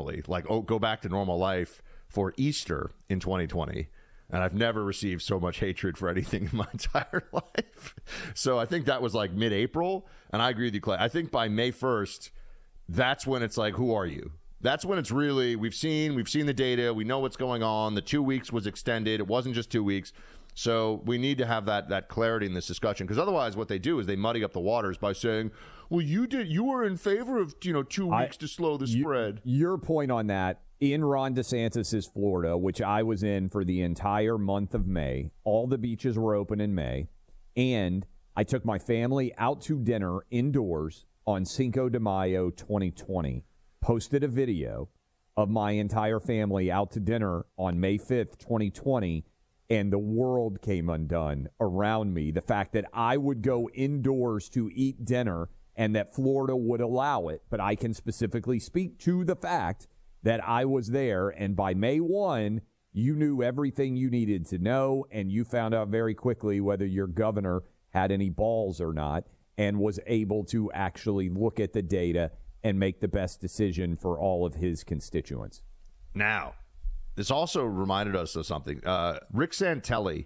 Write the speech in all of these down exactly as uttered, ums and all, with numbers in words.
literally, like, oh, go back to normal life for Easter in twenty twenty. And I've never received so much hatred for anything in my entire life. So I think that was like mid-April. And I agree with you, Clay. I think by May first, that's when it's like, who are you? That's when it's really, we've seen, we've seen the data. We know what's going on. The two weeks was extended. It wasn't just two weeks. So we need to have that that clarity in this discussion, because otherwise what they do is they muddy up the waters by saying, well, you did, you were in favor of, you know, two weeks I, to slow the you, spread. Your point on that, in Ron DeSantis' Florida, which I was in for the entire month of May, all the beaches were open in May, and I took my family out to dinner indoors on Cinco de Mayo twenty twenty, posted a video of my entire family out to dinner on May fifth, twenty twenty, and the world came undone around me. The fact that I would go indoors to eat dinner and that Florida would allow it, but I can specifically speak to the fact that I was there, and by May first, you knew everything you needed to know, and you found out very quickly whether your governor had any balls or not, and was able to actually look at the data and make the best decision for all of his constituents. Now, this also reminded us of something. Uh, Rick Santelli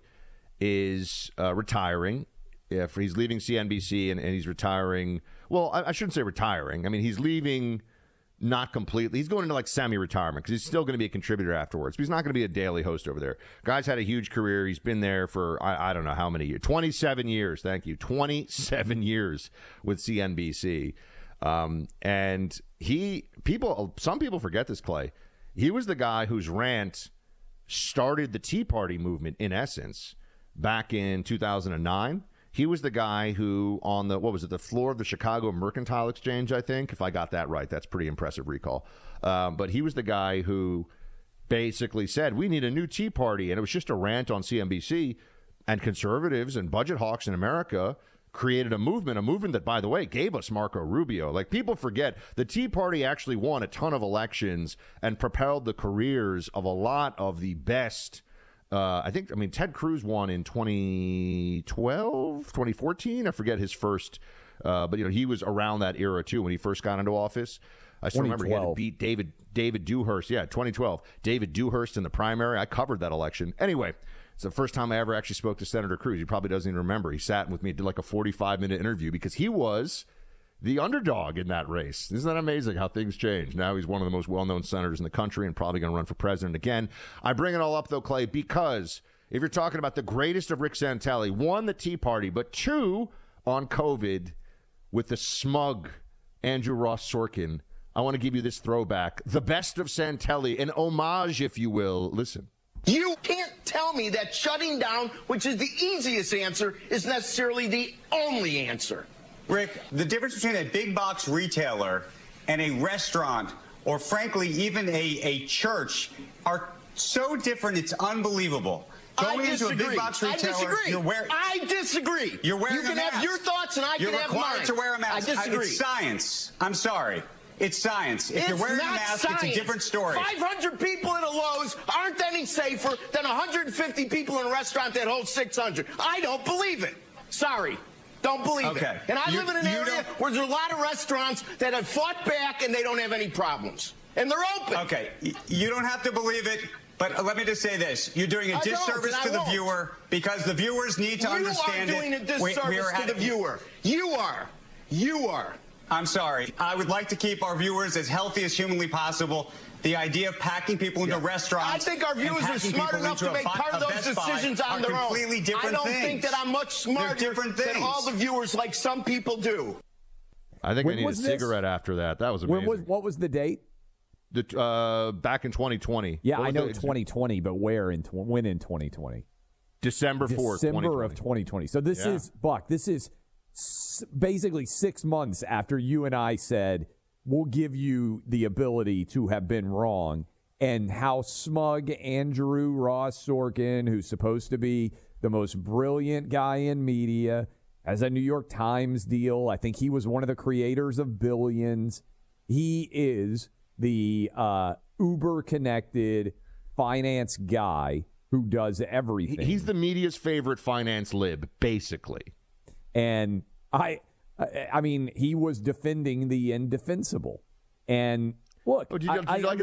is uh, retiring. If he's leaving C N B C and, and he's retiring, well, I, I shouldn't say retiring. I mean, he's leaving not completely. He's going into like semi-retirement because he's still going to be a contributor afterwards. But he's not going to be a daily host over there. Guy's had a huge career. He's been there for, I, I don't know how many years. twenty-seven years. Thank you. twenty-seven years with C N B C. Um, and he, people, some people forget this, Clay. He was the guy whose rant started the Tea Party movement, in essence, back in two thousand nine. He was the guy who, on the, what was it, the floor of the Chicago Mercantile Exchange, I think, if I got that right. That's pretty impressive recall. Um, but he was the guy who basically said, we need a new Tea Party. And it was just a rant on C N B C. And conservatives and budget hawks in America created a movement, a movement that, by the way, gave us Marco Rubio. Like, people forget, the Tea Party actually won a ton of elections and propelled the careers of a lot of the best. Uh, I think, I mean, Ted Cruz won in twenty twelve, twenty fourteen. I forget his first, uh, but, you know, he was around that era, too, when he first got into office. I still remember he had to beat David David Dewhurst. Yeah, twenty twelve. David Dewhurst in the primary. I covered that election. Anyway, it's the first time I ever actually spoke to Senator Cruz. He probably doesn't even remember. He sat with me, did like a forty-five minute interview because he was the underdog in that race. Isn't that amazing how things change? Now he's one of the most well-known senators in the country and probably going to run for president again. I bring it all up, though, Clay, because if you're talking about the greatest of Rick Santelli, one, the Tea Party, but two, on COVID with the smug Andrew Ross Sorkin, I want to give you this throwback, the best of Santelli, an homage, if you will. Listen. You can't tell me that shutting down, which is the easiest answer, is necessarily the only answer. Rick, the difference between a big box retailer and a restaurant, or frankly, even a, a church, are so different, it's unbelievable. Going into a big box retailer, I disagree. You're wearing, I disagree. You're wearing you can a mask. have your thoughts and I you're can have mine. You're required to wear a mask. I disagree. It's science. I'm sorry. It's science. If it's you're wearing a not mask, science. It's a different story. five hundred people in a Lowe's aren't any safer than one hundred fifty people in a restaurant that holds six hundred. I don't believe it. Sorry. Don't believe okay. it. And I you, live in an area don't... where there's a lot of restaurants that have fought back and they don't have any problems. And they're open. Okay. You don't have to believe it. But let me just say this. You're doing a I disservice to the won't. viewer because the viewers need to you understand it. You are doing a disservice we, we are to at... the viewer. You are. You are. I'm sorry. I would like to keep our viewers as healthy as humanly possible. The idea of packing people into yeah. restaurants. I think our viewers are smart enough to make part of those decisions on their own. Completely different I don't things. think that I'm much smarter than all the viewers like some people do. I think when I need a this? cigarette after that. That was amazing. When was, what was the date? The, uh, back in twenty twenty. Yeah, I know the, twenty twenty, but where in tw- when in twenty twenty? December fourth, December of twenty twenty. So this yeah. is, Buck, this is s- basically six months after you and I said, we'll give you the ability to have been wrong, and how smug Andrew Ross Sorkin, who's supposed to be the most brilliant guy in media, has a New York Times deal. I think he was one of the creators of Billions. He is the uh, uber-connected finance guy who does everything. He's the media's favorite finance lib, basically. And I, I mean, he was defending the indefensible. And look, oh, did you, I, did you I like